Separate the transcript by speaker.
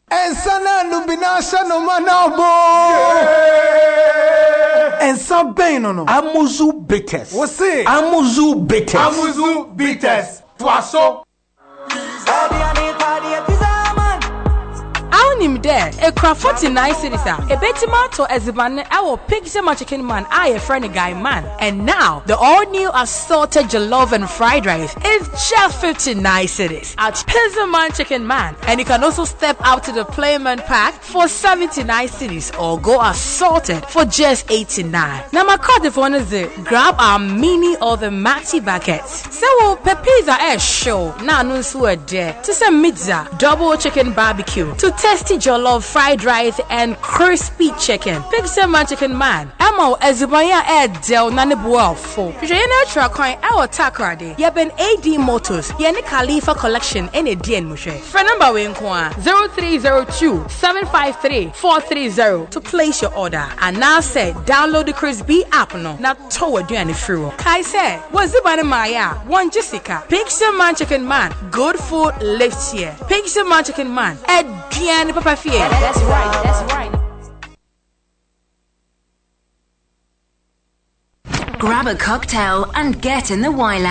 Speaker 1: And sana nubinasha no manabo. And some pain no.
Speaker 2: Amuzu bitters.
Speaker 1: What's it?
Speaker 2: Amuzu bitters.
Speaker 1: Amuzu bitters. Twaso.
Speaker 3: Him there, a craft 49 cities. A betima to Eziban, our Pixie Chicken Man, I a friend guy man. And now, the all new assorted jollof and fried rice is just 59 cities at Pixie Chicken Man. And you can also step out to the Playman pack for 79 cities or go assorted for just 89. Now, my card if one is it, grab our mini or the maxi buckets. So, peppies are show. Now, no sweat there. To some pizza, double chicken barbecue, to tasty jollof, fried rice, and crispy chicken. Pixie Chicken Man. Emo Ezubaya Air Del Nanibua Fo. Jayana Tracoin, our Takrade. Yeben AD Motors. Yanni Khalifa Collection in a DN Mushe. For number Winkwa 0302-753-430 to place your order. And now say download the Crispy app no. Not toward you any free. Kai said, was the Bana Maya? One Jessica. Pixie Chicken Man. Good food lives here. Pixie Chicken Man. Edian Papa Fie.
Speaker 4: That's right, that's right.
Speaker 5: Grab a cocktail and get in the Wyland.